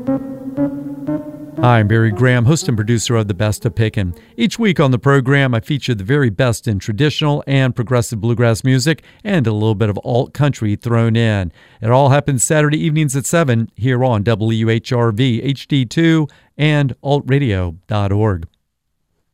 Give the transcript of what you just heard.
Hi, I'm Barry Graham, host and producer of The Best of Pickin'. Each week on the program, I feature the very best in traditional and progressive bluegrass music and a little bit of alt country thrown in. It all happens Saturday evenings at 7 here on WHRV HD2 and altradio.org.